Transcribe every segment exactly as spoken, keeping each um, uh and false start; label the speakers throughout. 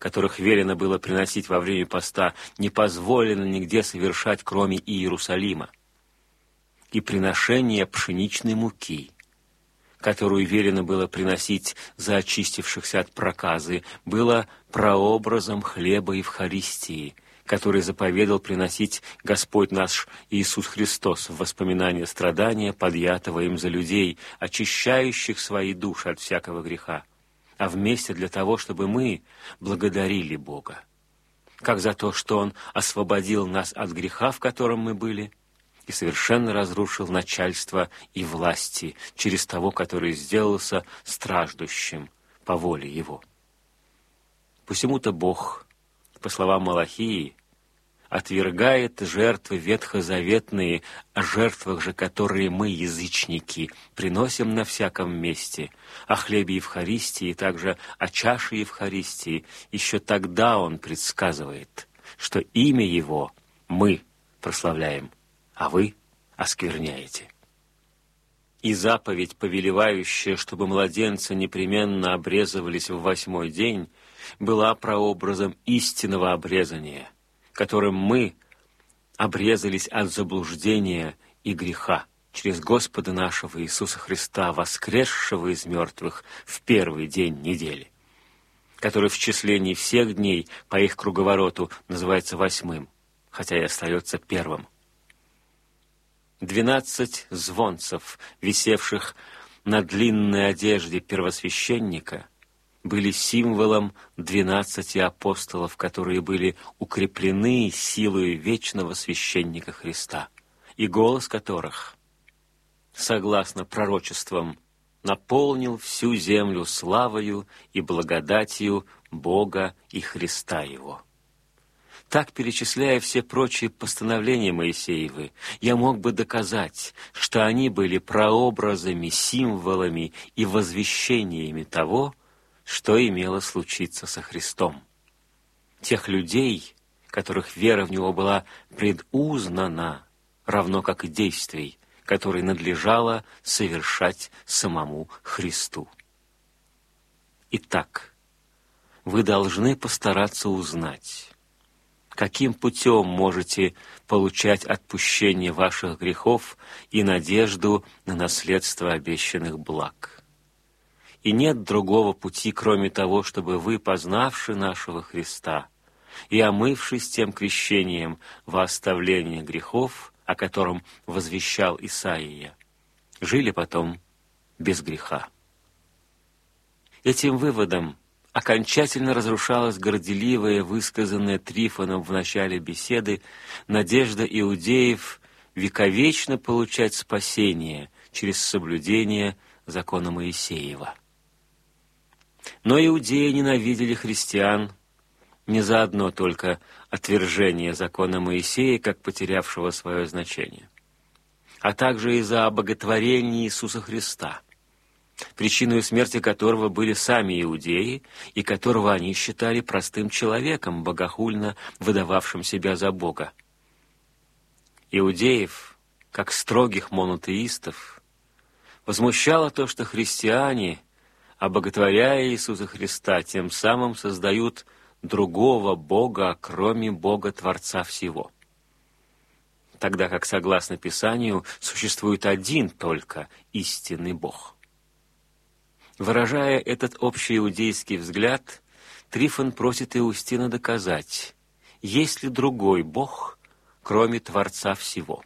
Speaker 1: которых велено было приносить во время поста, не позволено нигде совершать, кроме Иерусалима, и приношение пшеничной муки, которую велено было приносить за очистившихся от проказы, было прообразом хлеба Евхаристии, который заповедал приносить Господь наш Иисус Христос в воспоминание страдания, подъятого им за людей, очищающих свои души от всякого греха, а вместе для того, чтобы мы благодарили Бога, как за то, что Он освободил нас от греха, в котором мы были, и совершенно разрушил начальство и власти через того, который сделался страждущим по воле Его. Посему-то Бог, по словам Малахии, отвергает жертвы ветхозаветные, о жертвах же, которые мы, язычники, приносим на всяком месте, о хлебе Евхаристии и также о чаше Евхаристии. Еще тогда Он предсказывает, что имя Его мы прославляем, а вы оскверняете. И заповедь, повелевающая, чтобы младенцы непременно обрезывались в восьмой день, была прообразом истинного обрезания, которым мы обрезались от заблуждения и греха через Господа нашего Иисуса Христа, воскресшего из мертвых в первый день недели, который в числении всех дней по их круговороту называется восьмым, хотя и остается первым. Двенадцать звонцев, висевших на длинной одежде первосвященника, были символом двенадцати апостолов, которые были укреплены силой вечного священника Христа, и голос которых, согласно пророчествам, наполнил всю землю славою и благодатью Бога и Христа Его. Так, перечисляя все прочие постановления Моисеевы, я мог бы доказать, что они были прообразами, символами и возвещениями того, что имело случиться со Христом. Тех людей, которых вера в Него была предузнана, равно как и действий, которые надлежало совершать самому Христу. Итак, вы должны постараться узнать, каким путем можете получать отпущение ваших грехов и надежду на наследство обещанных благ. И нет другого пути, кроме того, чтобы вы, познавши нашего Христа и омывшись тем крещением во оставление грехов, о котором возвещал Исаия, жили потом без греха. Этим выводом окончательно разрушалась горделивая, высказанная Трифоном в начале беседы, надежда иудеев вековечно получать спасение через соблюдение закона Моисеева. Но иудеи ненавидели христиан не за одно только отвержение закона Моисея, как потерявшего свое значение, а также и за обоготворение Иисуса Христа, причиной смерти которого были сами иудеи, и которого они считали простым человеком, богохульно выдававшим себя за Бога. Иудеев, как строгих монотеистов, возмущало то, что христиане, обоготворяя Иисуса Христа, тем самым создают другого Бога, кроме Бога Творца всего, тогда как, согласно Писанию, существует один только истинный Бог. Выражая этот общеиудейский взгляд, Трифон просит Иустина доказать, есть ли другой Бог, кроме Творца всего.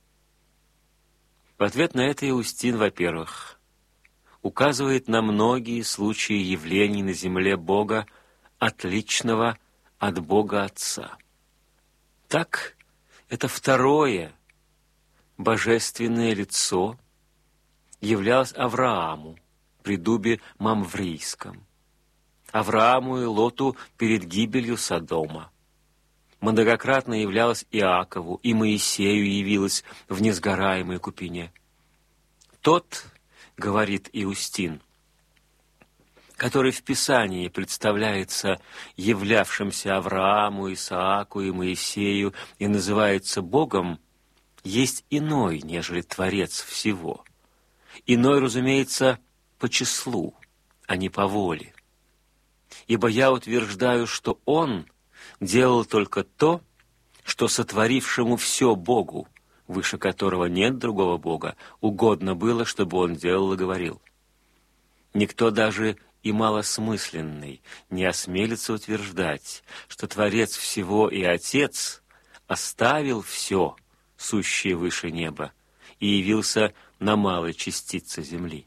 Speaker 1: В ответ на это Иустин, во-первых, указывает на многие случаи явлений на земле Бога, отличного от Бога Отца. Так, это второе божественное лицо являлось Аврааму при дубе Мамврийском, Аврааму и Лоту перед гибелью Содома. Многократно являлось Иакову, и Моисею явилось в несгораемой купине. Тот, говорит Иустин, который в Писании представляется являвшимся Аврааму, Исааку и Моисею и называется Богом, есть иной, нежели Творец всего. Иной, разумеется, по числу, а не по воле. ибо я утверждаю, что Он делал только то, что сотворившему все Богу, выше которого нет другого Бога, угодно было, чтобы Он делал и говорил. Никто даже и малосмысленный не осмелится утверждать, что Творец всего и Отец оставил все, сущее выше неба, и явился на малой частице земли.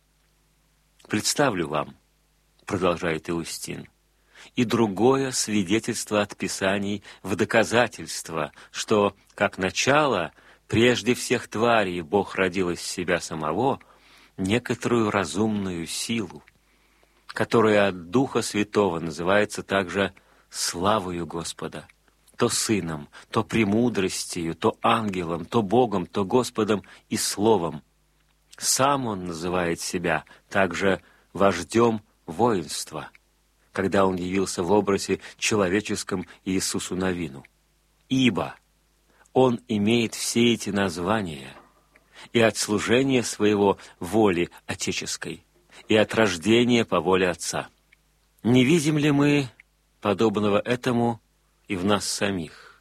Speaker 1: «Представлю вам, — продолжает Иустин, — и другое свидетельство от Писаний в доказательство, что, как начало, прежде всех тварей Бог родил из себя самого некоторую разумную силу, которая от Духа Святого называется также славою Господа, то Сыном, то премудростью, то ангелом, то Богом, то Господом и Словом. Сам Он называет себя также вождем воинства, когда Он явился в образе человеческом Иисусу Навину. Ибо Он имеет все эти названия и от служения своего воли отеческой, и от рождения по воле Отца. Не видим ли мы подобного этому и в нас самих?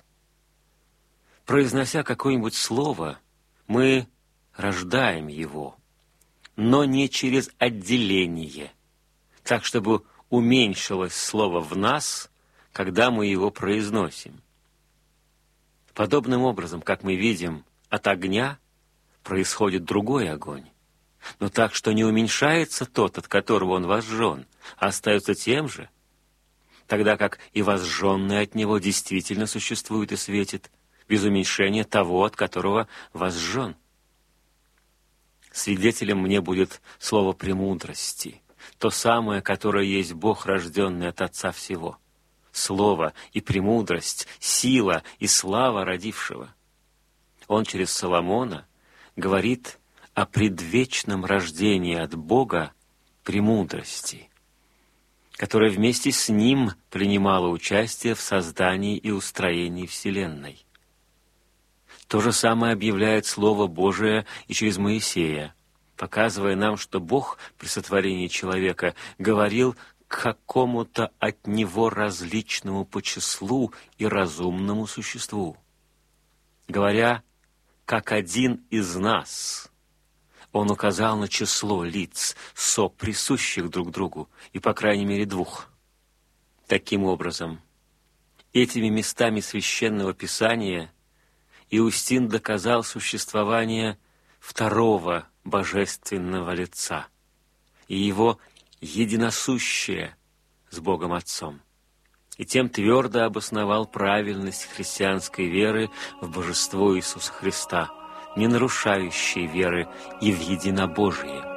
Speaker 1: Произнося какое-нибудь слово, мы рождаем его, но не через отделение, так, чтобы уменьшилось слово в нас, когда мы его произносим. Подобным образом, как мы видим, от огня происходит другой огонь, но так, что не уменьшается тот, от которого он возжжен, а остается тем же, тогда как и возжженный от него действительно существует и светит, без уменьшения того, от которого возжжен. Свидетелем мне будет слово «премудрости», то самое, которое есть Бог, рожденный от Отца всего. Слово и премудрость, сила и слава родившего. Он через Соломона говорит о предвечном рождении от Бога премудрости, которая вместе с Ним принимала участие в создании и устроении Вселенной. То же самое объявляет Слово Божие и через Моисея, показывая нам, что Бог при сотворении человека говорил к какому-то от него различному по числу и разумному существу. Говоря, как один из нас, Он указал на число лиц, соприсущих друг другу, и, по крайней мере, двух. Таким образом, этими местами Священного Писания Иустин доказал существование второго божественного лица и его единосущее с Богом Отцом, и тем твердо обосновал правильность христианской веры в божество Иисуса Христа, не нарушающей веры и в единобожие.